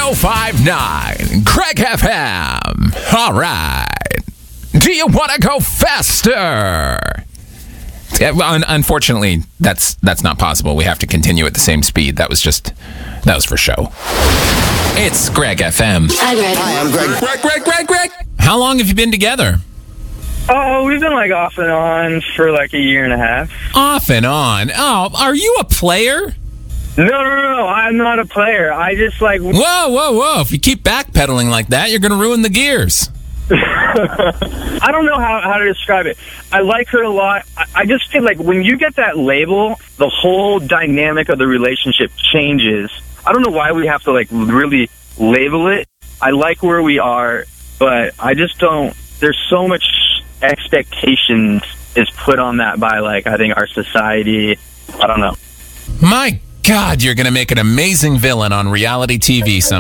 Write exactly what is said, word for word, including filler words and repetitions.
oh five nine, Craig F M. All right. Do you want to go faster? Yeah, well, un- unfortunately, that's that's not possible. We have to continue at the same speed. That was just, that was for show. It's Greg F M. Hi, Greg. Hi, I'm Greg. Greg, Greg, Greg, Greg. How long have you been together? Oh, we've been like off and on for like a year and a half. Off and on. Oh, are you a player? No, no, no, no. I'm not a player. I just like. Whoa, whoa, whoa. If you keep backpedaling like that, you're going to ruin the gears. I don't know how, how to describe it. I like her a lot. I, I just feel like when you get that label, the whole dynamic of the relationship changes. I don't know why we have to like really label it. I like where we are, but I just don't. There's so much expectations is put on that by like I think our society. I don't know. My God, you're going to make an amazing villain on reality T V someday.